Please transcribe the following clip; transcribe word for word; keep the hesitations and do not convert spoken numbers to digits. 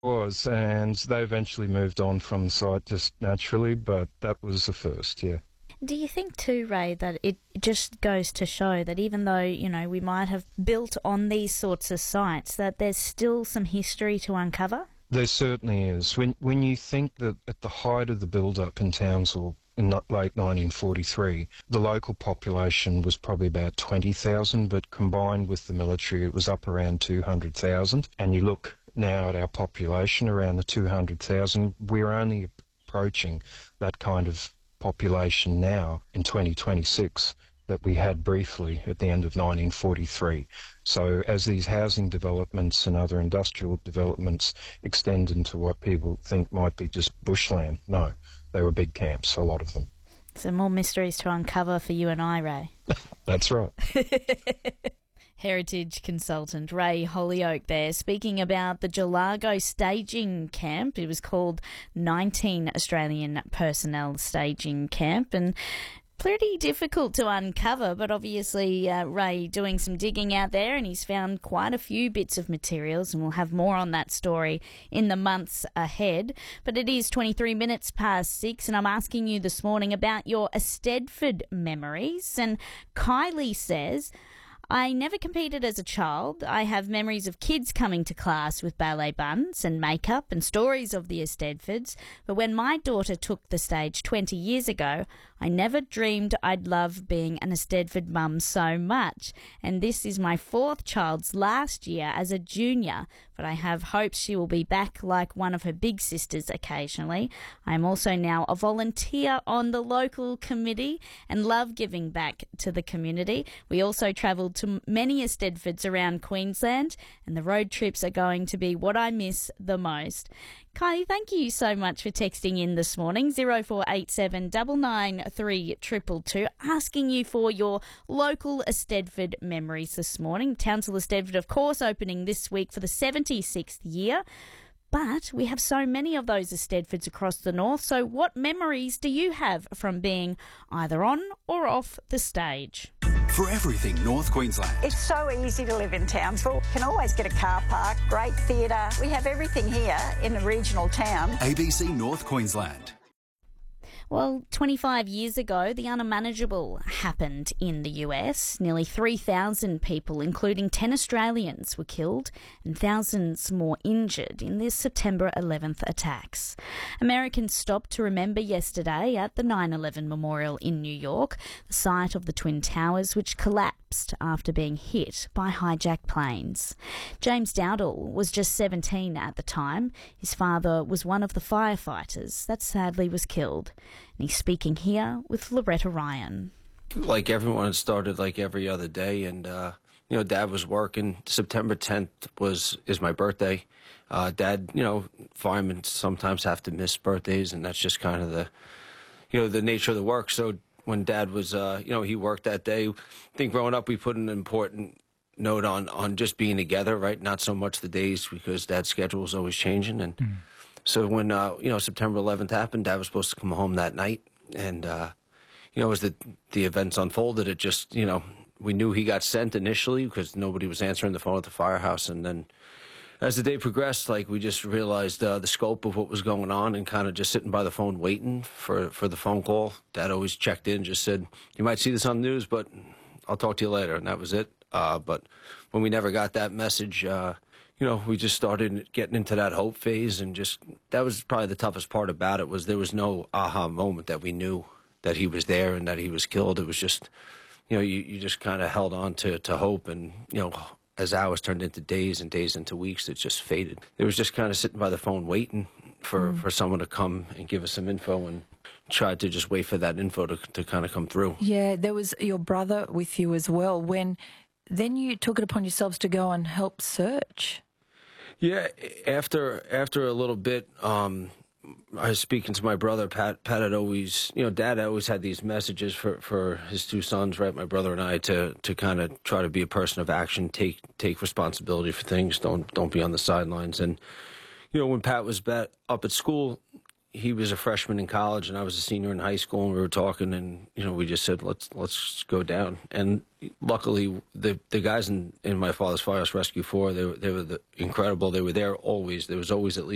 Was, and they eventually moved on from the site just naturally, but that was the first, yeah. Do you think too, Ray, that it just goes to show that even though, you know, we might have built on these sorts of sites, that there's still some history to uncover? There certainly is. When when you think that at the height of the build-up in Townsville in the late nineteen forty-three, the local population was probably about twenty thousand, but combined with the military, it was up around two hundred thousand. And you look now at our population, around the two hundred thousand, we're only approaching that kind of population now in twenty twenty-six that we had briefly at the end of nineteen forty-three. So as these housing developments and other industrial developments extend into what people think might be just bushland, no, they were big camps, a lot of them. So more mysteries to uncover for you and I, Ray. That's right. Heritage consultant Ray Holyoake there, speaking about the Gelago staging camp. It was called nineteen Australian Personnel Staging Camp, and pretty difficult to uncover, but obviously uh, Ray doing some digging out there, and he's found quite a few bits of materials, and we'll have more on that story in the months ahead. But it is twenty-three minutes past six, and I'm asking you this morning about your Eisteddfod memories. And Kylie says, I never competed as a child. I have memories of kids coming to class with ballet buns and makeup and stories of the Eisteddfods. But when my daughter took the stage twenty years ago, I never dreamed I'd love being an Eisteddfod mum so much. And this is my fourth child's last year as a junior, but I have hopes she will be back like one of her big sisters occasionally. I am also now a volunteer on the local committee and love giving back to the community. We also travelled to many Eisteddfods around Queensland, and the road trips are going to be what I miss the most. Kylie, thank you so much for texting in this morning, zero four eight seven nine nine three two two two, asking you for your local Eisteddfod memories this morning. Townsville Eisteddfod, of course, opening this week for the seventy-sixth year. But we have so many of those Eisteddfods across the north, so what memories do you have from being either on or off the stage? For everything North Queensland. It's so easy to live in Townsville. Can always get a car park, great theatre. We have everything here in a regional town. A B C North Queensland. Well, twenty-five years ago, the unmanageable happened in the U S. Nearly three thousand people, including ten Australians, were killed and thousands more injured in the September eleventh attacks. Americans stopped to remember yesterday at the nine eleven Memorial in New York, the site of the Twin Towers, which collapsed after being hit by hijacked planes. James Dowdall was just seventeen at the time. His father was one of the firefighters that sadly was killed. And he's speaking here with Loretta Ryan. Like everyone, it started like every other day, and uh, you know, Dad was working. September tenth was is my birthday. Uh, Dad, you know, firemen sometimes have to miss birthdays, and that's just kind of the, you know, the nature of the work. So when Dad was, uh, you know, he worked that day. I think growing up, we put an important note on on just being together, right? Not so much the days, because Dad's schedule was always changing, and. Mm. So when, uh, you know, September eleventh happened, Dad was supposed to come home that night. And, uh, you know, as the, the events unfolded, it just, you know, we knew he got sent initially because nobody was answering the phone at the firehouse. And then as the day progressed, like, we just realized uh, the scope of what was going on, and kind of just sitting by the phone waiting for, for the phone call. Dad always checked in, just said, you might see this on the news, but I'll talk to you later. And that was it. Uh, but when we never got that message, uh, you know, we just started getting into that hope phase, and just, that was probably the toughest part about it, was there was no aha moment that we knew that he was there and that he was killed. It was just, you know, you, you just kind of held on to, to hope, and, you know, as hours turned into days and days into weeks, it just faded. It was just kind of sitting by the phone waiting for, mm. for someone to come and give us some info, and tried to just wait for that info to, to kind of come through. Yeah, there was your brother with you as well. When then you took it upon yourselves to go and help search. Yeah, after after a little bit, um, I was speaking to my brother, Pat. Pat had always, you know, Dad always had these messages for, for his two sons, right, my brother and I, to, to kind of try to be a person of action, take take responsibility for things, don't don't be on the sidelines. And, you know, when Pat was back up at school, he was a freshman in college and I was a senior in high school, and we were talking, and, you know, we just said, let's let's go down. And luckily, the the guys in, in my father's Firehouse Rescue Four, they were, they were the, incredible. They were there always. There was always at least